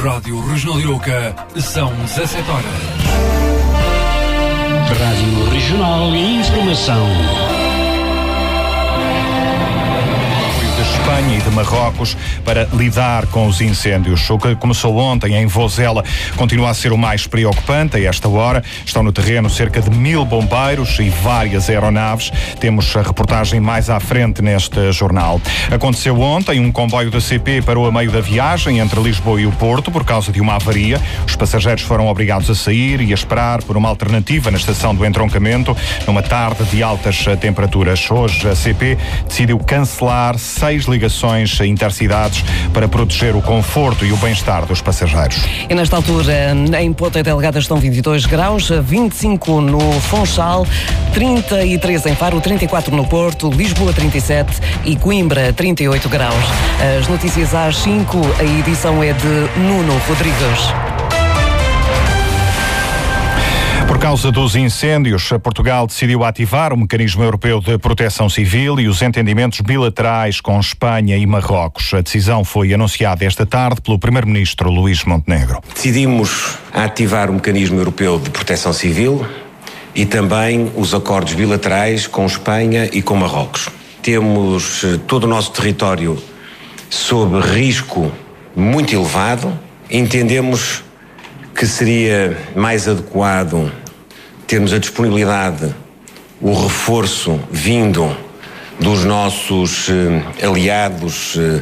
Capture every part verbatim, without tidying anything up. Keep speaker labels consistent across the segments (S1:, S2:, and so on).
S1: Rádio Regional de Arouca, são dezassete horas.
S2: Rádio Regional e Informação.
S3: Espanha e de Marrocos para lidar com os incêndios. O que começou ontem em Vozela continua a ser o mais preocupante. A esta hora estão no terreno cerca de mil bombeiros e várias aeronaves. Temos a reportagem mais à frente neste jornal. Aconteceu ontem, um comboio da C P parou a meio da viagem entre Lisboa e o Porto por causa de uma avaria. Os passageiros foram obrigados a sair e a esperar por uma alternativa na estação do entroncamento numa tarde de altas temperaturas. Hoje a C P decidiu cancelar seis ligações intercidades para proteger o conforto e o bem-estar dos passageiros.
S4: E nesta altura, em Ponta Delgada estão vinte e dois graus, vinte e cinco no Funchal, trinta e três em Faro, trinta e quatro no Porto, Lisboa trinta e sete e Coimbra trinta e oito graus. As notícias às cinco, a edição é de Nuno Rodrigues.
S3: Por causa dos incêndios, Portugal decidiu ativar o Mecanismo Europeu de Proteção Civil e os entendimentos bilaterais com Espanha e Marrocos. A decisão foi anunciada esta tarde pelo Primeiro-Ministro Luís Montenegro.
S5: Decidimos ativar o Mecanismo Europeu de Proteção Civil e também os acordos bilaterais com Espanha e com Marrocos. Temos todo o nosso território sob risco muito elevado. Entendemos que seria mais adequado termos a disponibilidade, o reforço vindo dos nossos eh, aliados eh,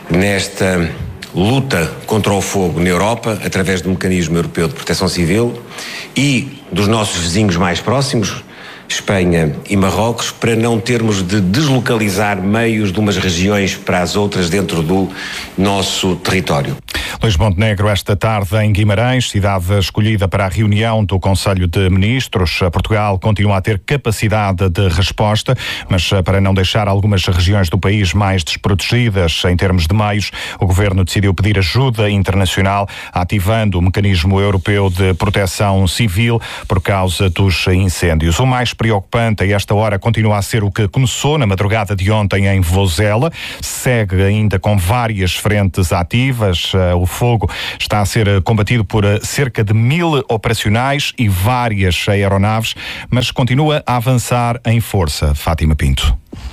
S5: nesta luta contra o fogo na Europa, através do Mecanismo Europeu de Proteção Civil, e dos nossos vizinhos mais próximos, Espanha e Marrocos, para não termos de deslocalizar meios de umas regiões para as outras dentro do nosso território.
S3: Luís Montenegro, esta tarde em Guimarães, cidade escolhida para a reunião do Conselho de Ministros. Portugal continua a ter capacidade de resposta, mas para não deixar algumas regiões do país mais desprotegidas em termos de meios, o Governo decidiu pedir ajuda internacional, ativando o Mecanismo Europeu de Proteção Civil por causa dos incêndios. O mais preocupante a esta hora continua a ser o que começou na madrugada de ontem em Vozela. Segue ainda com várias frentes ativas. O fogo está a ser combatido por cerca de mil operacionais e várias aeronaves, mas continua a avançar em força. Fátima Pinto.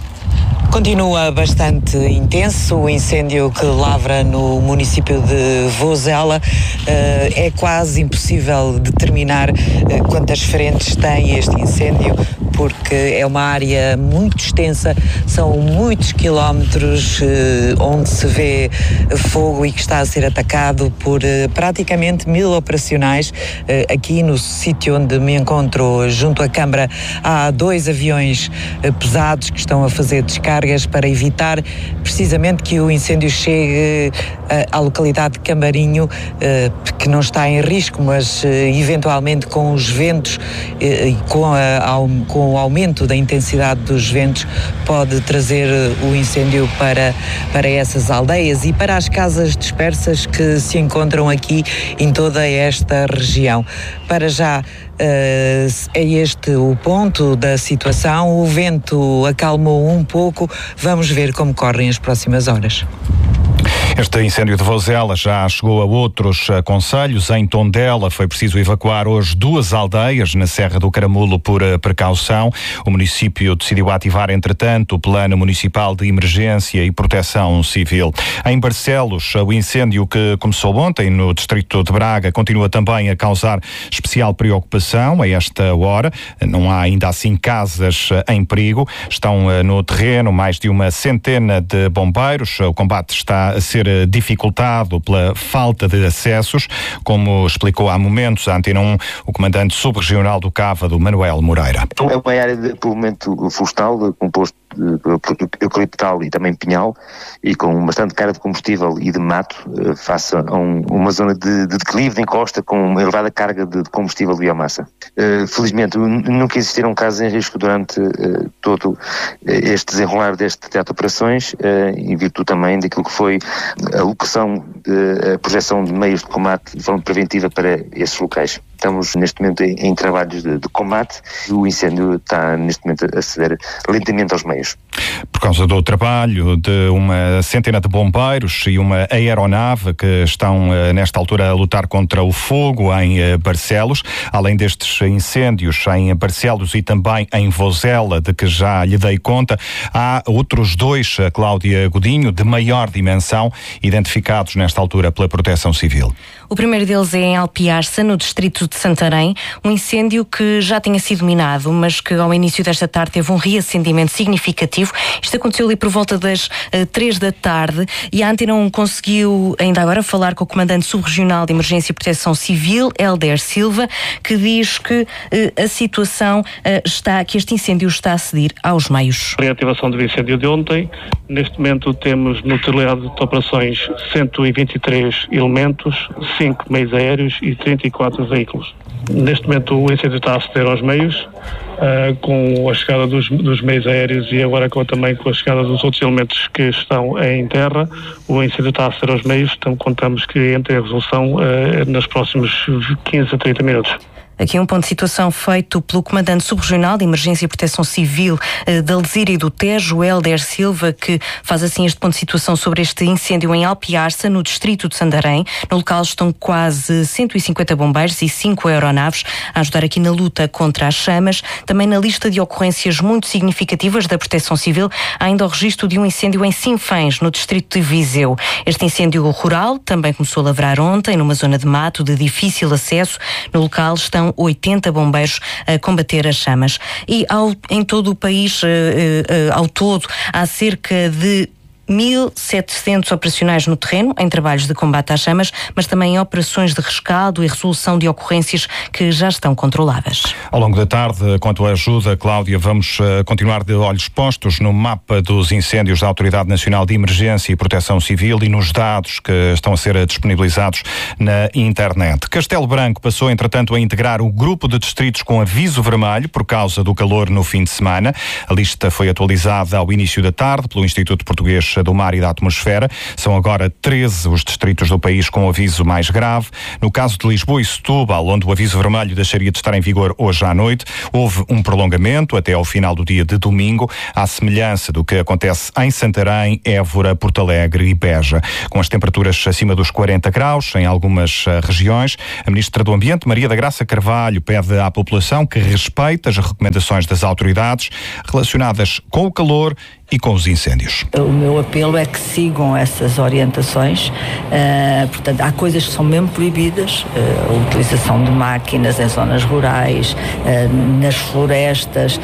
S6: Continua bastante intenso o incêndio que lavra no município de Vozela. É quase impossível determinar quantas frentes tem este incêndio, porque é uma área muito extensa, são muitos quilómetros onde se vê fogo e que está a ser atacado por praticamente mil operacionais. Aqui no sítio onde me encontro, junto à Câmara, há dois aviões pesados que estão a fazer descargas para evitar precisamente que o incêndio chegue à localidade de Cambarinho, que não está em risco, mas eventualmente com os ventos e com, a, com o aumento da intensidade dos ventos pode trazer o incêndio para, para essas aldeias e para as casas dispersas que se encontram aqui em toda esta região. Para já Uh, é este o ponto da situação. O vento acalmou um pouco. Vamos ver como correm as próximas horas.
S3: Este incêndio de Vozela já chegou a outros uh, concelhos. Em Tondela foi preciso evacuar hoje duas aldeias na Serra do Caramulo por uh, precaução. O município decidiu ativar, entretanto, o Plano Municipal de Emergência e Proteção Civil. Em Barcelos, o incêndio que começou ontem no distrito de Braga continua também a causar especial preocupação a esta hora. Não há ainda assim casas uh, em perigo. Estão uh, no terreno mais de uma centena de bombeiros. O combate está a ser dificultado pela falta de acessos, como explicou há momentos a Antena um o comandante subregional do Cávado, Manuel Moreira.
S7: É uma área de povoamento florestal, composto de eucaliptal e também pinhal, e com bastante carga de combustível e de mato, face a um, uma zona de, de declive, de encosta, com uma elevada carga de, de combustível de biomassa. Uh, felizmente, nunca existiram casos em risco durante uh, todo este desenrolar deste teatro de operações, uh, em virtude também daquilo que foi a locação, de, a projeção de meios de combate de forma preventiva para esses locais. Estamos neste momento em, em trabalhos de, de combate. O incêndio está neste momento a ceder lentamente aos meios.
S3: Por causa do trabalho de uma centena de bombeiros e uma aeronave que estão nesta altura a lutar contra o fogo em Barcelos, além destes incêndios em Barcelos e também em Vozela, de que já lhe dei conta, há outros dois, Cláudia Godinho, de maior dimensão, identificados nesta altura pela Proteção Civil.
S8: O primeiro deles é em Alpiarça, no distrito de Santarém, um incêndio que já tinha sido minado, mas que ao início desta tarde teve um reacendimento significativo. Isto aconteceu ali por volta das uh, três da tarde e a Antena um conseguiu ainda agora falar com o comandante subregional de Emergência e Proteção Civil, Hélder Silva, que diz que uh, a situação uh, está, que este incêndio está a ceder aos meios.
S9: Reativação do incêndio de ontem. Neste momento temos no telhado de operações cento e vinte e três elementos, cinco meios aéreos e trinta e quatro veículos. Neste momento o incêndio está a ceder aos meios, uh, com a chegada dos, dos meios aéreos e agora com, também com a chegada dos outros elementos que estão em terra. O incêndio está a ceder aos meios, então contamos que entre a resolução uh, nos próximos quinze a trinta minutos.
S8: Aqui um ponto de situação feito pelo comandante subregional de Emergência e Proteção Civil eh, da Alzira e do Tejo, Hélder Silva, que faz assim este ponto de situação sobre este incêndio em Alpiarça, no distrito de Santarém. No local estão quase cento e cinquenta bombeiros e cinco aeronaves a ajudar aqui na luta contra as chamas. Também na lista de ocorrências muito significativas da Proteção Civil há ainda o registro de um incêndio em Sinfãs, no distrito de Viseu. Este incêndio rural também começou a lavrar ontem numa zona de mato de difícil acesso. No local estão oitenta bombeiros a combater as chamas. E ao, em todo o país, uh, uh, ao todo, há cerca de mil e setecentos operacionais no terreno, em trabalhos de combate às chamas, mas também em operações de rescaldo e resolução de ocorrências que já estão controladas.
S3: Ao longo da tarde, quanto à ajuda, Cláudia, vamos uh, continuar de olhos postos no mapa dos incêndios da Autoridade Nacional de Emergência e Proteção Civil e nos dados que estão a ser disponibilizados na internet. Castelo Branco passou, entretanto, a integrar o grupo de distritos com aviso vermelho por causa do calor no fim de semana. A lista foi atualizada ao início da tarde pelo Instituto Português do Mar e da Atmosfera. São agora treze os distritos do país com aviso mais grave. No caso de Lisboa e Setúbal, onde o aviso vermelho deixaria de estar em vigor hoje à noite, houve um prolongamento até ao final do dia de domingo, à semelhança do que acontece em Santarém, Évora, Porto Alegre e Beja. Com as temperaturas acima dos quarenta graus em algumas uh, regiões, a Ministra do Ambiente, Maria da Graça Carvalho, pede à população que respeite as recomendações das autoridades relacionadas com o calor e com os incêndios.
S10: O meu apelo é que sigam essas orientações. Uh, portanto, há coisas que são mesmo proibidas, uh, a utilização de máquinas em zonas rurais, uh, nas florestas,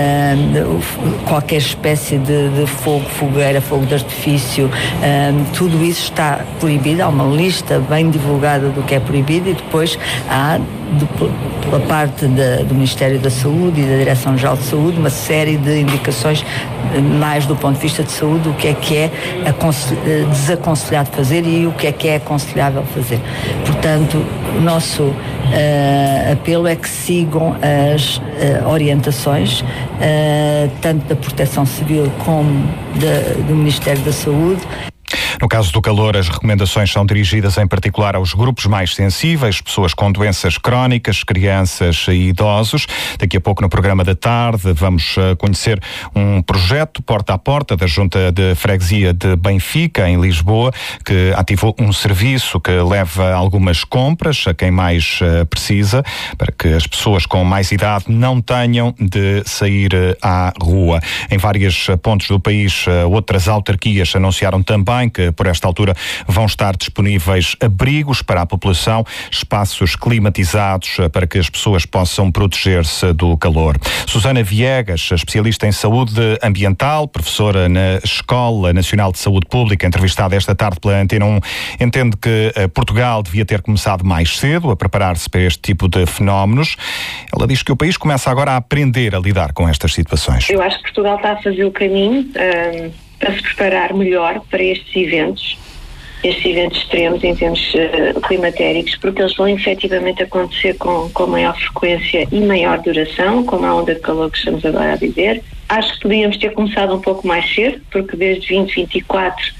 S10: uh, qualquer espécie de, de fogo, fogueira, fogo de artifício, uh, tudo isso está proibido. Há uma lista bem divulgada do que é proibido e depois há, de, pela parte de, do Ministério da Saúde e da Direção-Geral de Saúde, uma série de indicações mais do ponto de vista de saúde, o que é que é desaconselhado fazer e o que é que é aconselhável fazer. Portanto, o nosso uh, apelo é que sigam as uh, orientações, uh, tanto da Proteção Civil como da, do Ministério da Saúde.
S3: No caso do calor, as recomendações são dirigidas em particular aos grupos mais sensíveis, pessoas com doenças crónicas, crianças e idosos. Daqui a pouco, no programa da tarde, vamos conhecer um projeto porta a porta da Junta de Freguesia de Benfica, em Lisboa, que ativou um serviço que leva algumas compras a quem mais precisa, para que as pessoas com mais idade não tenham de sair à rua. Em vários pontos do país, outras autarquias anunciaram também que por esta altura vão estar disponíveis abrigos para a população, espaços climatizados para que as pessoas possam proteger-se do calor. Susana Viegas, especialista em saúde ambiental, professora na Escola Nacional de Saúde Pública, entrevistada esta tarde pela Antena um, entende que Portugal devia ter começado mais cedo a preparar-se para este tipo de fenómenos. Ela diz que o país começa agora a aprender a lidar com estas situações.
S11: Eu acho que Portugal está a fazer o caminho um... para se preparar melhor para estes eventos, estes eventos extremos em termos uh, climatéricos, porque eles vão efetivamente acontecer com, com maior frequência e maior duração, como a onda de calor que estamos agora a viver. Acho que podíamos ter começado um pouco mais cedo, porque desde vinte vinte e quatro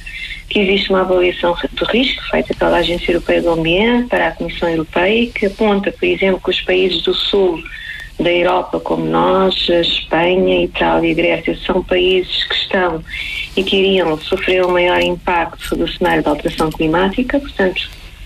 S11: que existe uma avaliação de risco feita pela Agência Europeia do Ambiente para a Comissão Europeia, que aponta, por exemplo, que os países do sul da Europa, como nós, Espanha, Itália e Grécia, são países que estão e que iriam sofrer um maior impacto do cenário da alteração climática. Portanto,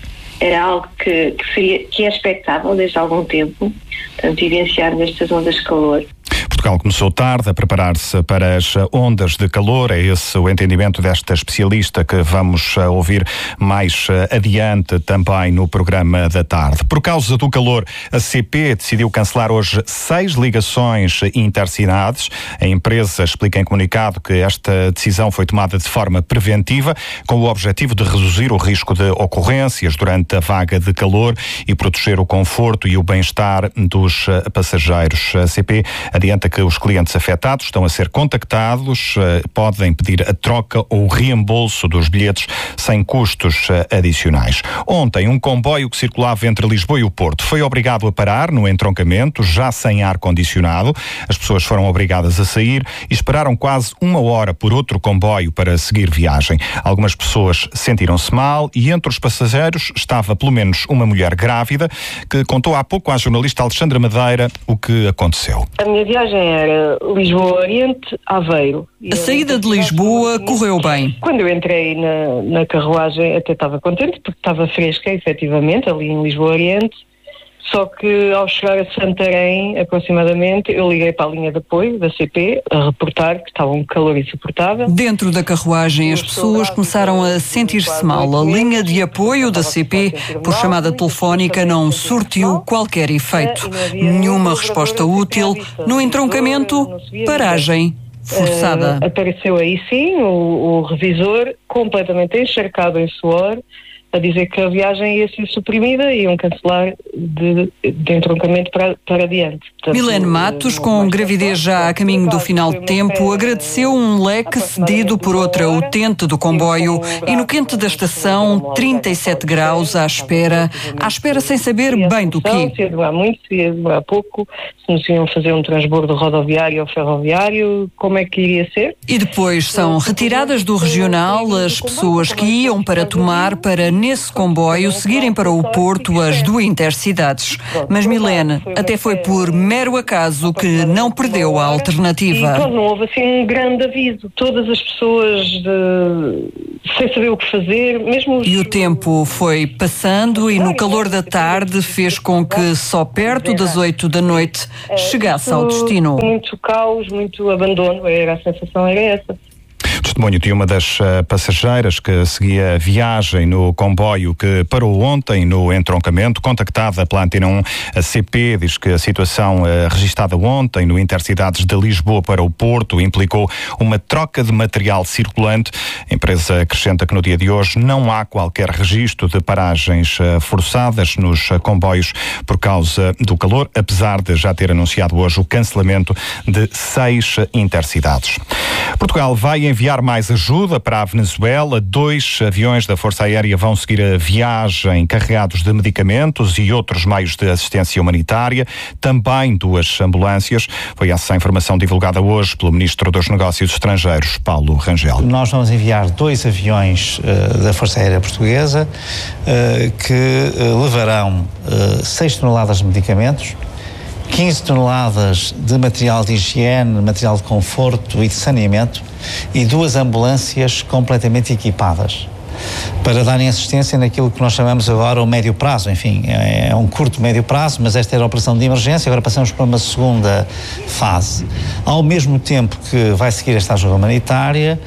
S11: era algo que, que, seria, que é expectável desde há algum tempo, portanto, vivenciar nestas ondas de calor.
S3: Portugal começou tarde a preparar-se para as ondas de calor. É esse o entendimento desta especialista que vamos ouvir mais adiante também no programa da tarde. Por causa do calor, a C P decidiu cancelar hoje seis ligações intercidades. A empresa explica em comunicado que esta decisão foi tomada de forma preventiva, com o objetivo de reduzir o risco de ocorrências durante a vaga de calor e proteger o conforto e o bem-estar dos passageiros. A C P adianta que os clientes afetados estão a ser contactados, podem pedir a troca ou o reembolso dos bilhetes sem custos adicionais. Ontem, um comboio que circulava entre Lisboa e o Porto foi obrigado a parar no entroncamento, já sem ar-condicionado. As pessoas foram obrigadas a sair e esperaram quase uma hora por outro comboio para seguir viagem. Algumas pessoas sentiram-se mal e entre os passageiros estava pelo menos uma mulher grávida que contou há pouco à jornalista Alexandra Madeira o que aconteceu.
S12: A minha viagem era Lisboa-Oriente, Aveiro.
S13: A saída de Lisboa correu bem.
S12: Quando eu entrei na, na carruagem até estava contente, porque estava fresca, efetivamente, ali em Lisboa-Oriente. Só que ao chegar a Santarém, aproximadamente, eu liguei para a linha de apoio da C P a reportar que estava um calor insuportável.
S13: Dentro da carruagem, as pessoas começaram a sentir-se mal. A linha de apoio da C P, por chamada telefónica, não surtiu qualquer efeito. Nenhuma resposta útil. No entroncamento, paragem forçada.
S12: Uh, apareceu aí sim o, o revisor completamente encharcado em suor, a dizer que a viagem ia ser suprimida e iam cancelar de, de entroncamento para, para adiante.
S13: Portanto, Milene Matos, com gravidez já a caminho do final de tempo, agradeceu um leque cedido por outra utente do comboio e no quente da estação, trinta e sete graus à espera, à espera sem saber bem do quê.
S12: Se ia demorar muito, se ia demorar pouco, se nos iam fazer um transbordo rodoviário ou ferroviário, como é que iria ser?
S13: E depois são retiradas do regional as pessoas que iam para tomar para nesse comboio seguirem para o Porto as duas intercidades. Mas Milene até foi por mero acaso que não perdeu a alternativa.
S12: E, não houve assim um grande aviso. Todas as pessoas de... sem saber o que fazer, mesmo os...
S13: E o tempo foi passando e no calor da tarde fez com que só perto das oito da noite chegasse ao destino.
S12: Muito caos, muito abandono, era a sensação era essa.
S3: Testemunho de uma das uh, passageiras que seguia a viagem no comboio que parou ontem no entroncamento. Contactada pela Antena um, a C P diz que a situação uh, registada ontem no Intercidades de Lisboa para o Porto implicou uma troca de material circulante. A empresa acrescenta que no dia de hoje não há qualquer registro de paragens uh, forçadas nos uh, comboios por causa do calor, apesar de já ter anunciado hoje o cancelamento de seis intercidades. Portugal vai enviar mais ajuda para a Venezuela. Dois aviões da Força Aérea vão seguir a viagem carregados de medicamentos e outros meios de assistência humanitária. Também duas ambulâncias. Foi essa a informação divulgada hoje pelo Ministro dos Negócios Estrangeiros, Paulo Rangel.
S14: Nós vamos enviar dois aviões uh, da Força Aérea Portuguesa uh, que uh, levarão uh, seis toneladas de medicamentos, quinze toneladas de material de higiene, material de conforto e de saneamento e duas ambulâncias completamente equipadas para darem assistência naquilo que nós chamamos agora o médio prazo. Enfim, é um curto médio prazo, mas esta era a operação de emergência, agora passamos para uma segunda fase. Ao mesmo tempo que vai seguir esta ajuda humanitária,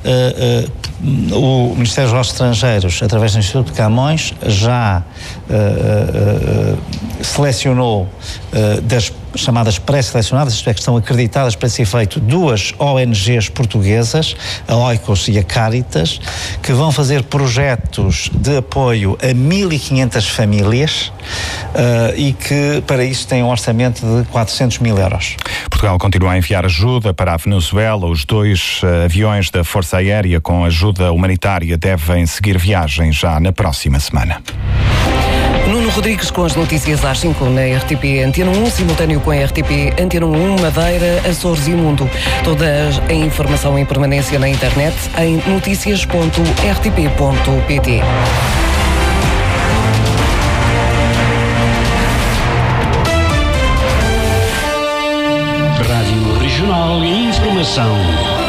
S14: uh, uh, o Ministério dos Negócios Estrangeiros, através do Instituto de Camões, já uh, uh, uh, selecionou uh, das chamadas pré-selecionadas, isto é, que estão acreditadas para esse efeito, duas O N Gs portuguesas, a Oikos e a Caritas, que vão fazer projetos de apoio a mil e quinhentas famílias uh, e que para isso têm um orçamento de quatrocentos mil euros.
S3: Portugal continua a enviar ajuda para a Venezuela. Os dois uh, aviões da Força Aérea com ajuda humanitária devem seguir viagem já na próxima semana.
S4: Nuno Rodrigues com as notícias às cinco na R T P Antena um, simultâneo com a R T P Antena um, Madeira, Açores e Mundo. Toda a informação em permanência na internet em notícias ponto r t p ponto p t.
S2: Rádio Regional e Informação.